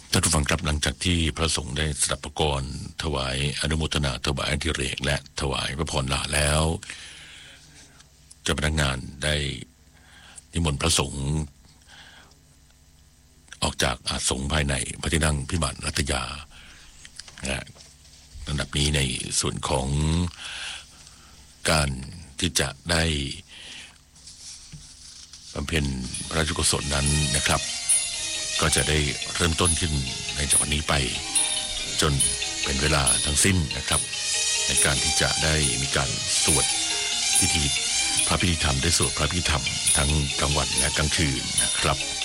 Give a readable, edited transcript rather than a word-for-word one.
ท่านผู้ฟังครับหลังจากที่พระสงฆ์ได้สดับประกรณ์ถวายอนุโมทนาถวายอธิเรกและถวายพระพรลาแล้วเจ้าพนักงานได้นิมนต์พระสงฆ์ออกจากอาสงฆ์ภายในพระที่นั่งพิมานรัตยาลำดับนี้ในส่วนของการที่จะได้บำเพ็ญพระราชกุศลนั้นนะครับก็จะได้เริ่มต้นขึ้นในจากวันนี้ไปจนเป็นเวลาทั้งสิ้นนะครับในการที่จะได้มีการสวดพิธีพระพิธีธรรมได้สวดพระพิธีธรรมทั้งกลางวันและกลางคืนนะครับ